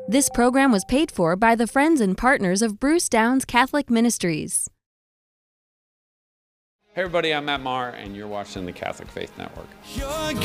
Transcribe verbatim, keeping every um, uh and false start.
This program was paid for by the friends and partners of Bruce Downs Catholic Ministries. Hey everybody, I'm Matt Maher, and you're watching the Catholic Faith Network.